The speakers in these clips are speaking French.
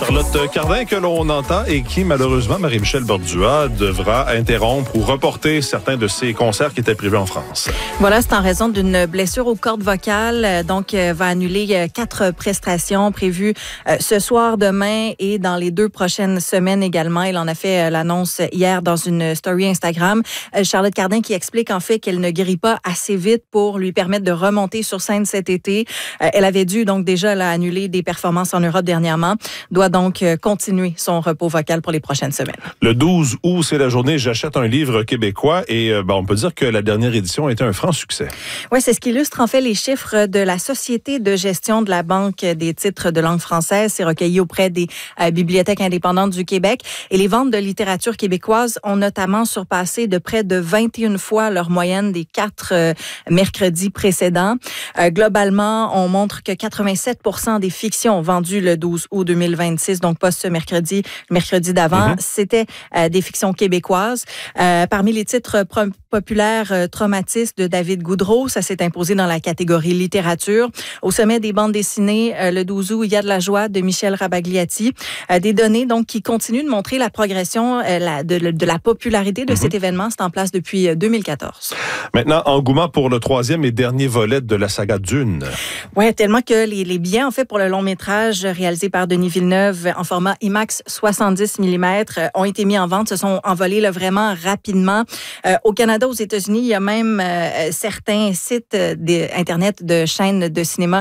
Charlotte Cardin que l'on entend et qui, malheureusement, Marie-Michel Bordua devra interrompre ou reporter certains de ses concerts qui étaient prévus en France. Voilà, c'est en raison d'une blessure aux cordes vocales. Donc, va annuler 4 prestations prévues ce soir, demain et dans les 2 prochaines semaines également. Il en a fait l'annonce hier dans une story Instagram. Charlotte Cardin qui explique en fait qu'elle ne guérit pas assez vite pour lui permettre de remonter sur scène cet été. Elle avait dû donc déjà annuler des performances en Europe dernièrement. Doit donc continuer son repos vocal pour les prochaines semaines. Le 12 août, c'est la journée J'achète un livre québécois et on peut dire que la dernière édition a été un franc succès. Oui, c'est ce qui illustre en fait les chiffres de la Société de gestion de la Banque des titres de langue française. C'est recueilli auprès des bibliothèques indépendantes du Québec. Et les ventes de littérature québécoise ont notamment surpassé de près de 21 fois leur moyenne des 4 mercredis précédents. Globalement, on montre que 87% des fictions vendues le 12 août 2026, donc pas ce mercredi, le mercredi d'avant, c'était des fictions québécoises. Parmi les titres populaires, Traumatisme de David Goudreau, ça s'est imposé dans la catégorie littérature. Au sommet des bandes dessinées, le 12 août, Il y a de la joie de Michel Rabagliati. Des données donc qui continuent de montrer la progression de la popularité de cet événement. C'est en place depuis 2014. Maintenant, engouement pour le 3e et dernier volet de la saga Dune. Oui, tellement que les billets, en fait, pour le long métrage réalisé par Denis Villeneuve en format IMAX 70 mm ont été mis en vente, se sont envolés là, vraiment rapidement. Au Canada, aux États-Unis, il y a même certains sites Internet de chaînes de cinéma.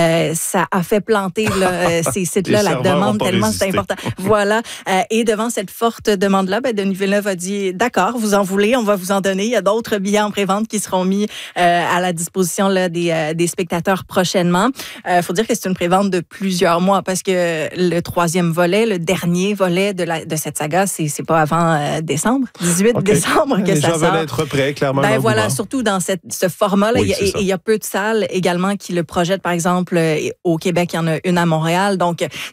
Ça a fait planter là, ces sites-là, la demande tellement c'est important. Voilà. Et devant cette forte demande-là, Denis Villeneuve a dit, d'accord, vous en voulez, on va vous en donner. Il y a d'autres billets en prévente qui seront mis à la disposition là, des spectateurs prochainement. Faut dire que c'est une prévente de plusieurs mois parce que le 3e volet, le dernier volet de cette saga, c'est pas avant décembre, 18 décembre que ça sort. Les gens veulent être prêts, clairement. Voilà, surtout dans ce format-là. Oui, il y a peu de salles également qui le projettent. Par exemple, au Québec, il y en a une à Montréal. Donc,